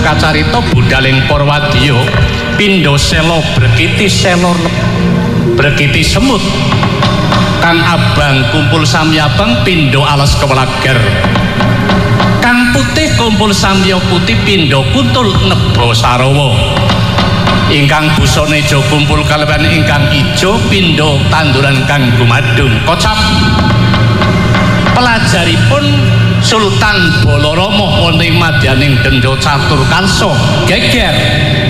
kacarita budhaling Purwadya pindha sela brekiti brekiti semut kang abang kumpul sami abang pindha alas kewalagar kang putih kumpul samya putih pindha kuntul neba sarawa ingkang busane ijo kumpul kalewan ingkang ijo pindha tanduran kang gumadung kocap pelajaripun Sultan Balarama wonten madyaning Denda Catur Kalsa geger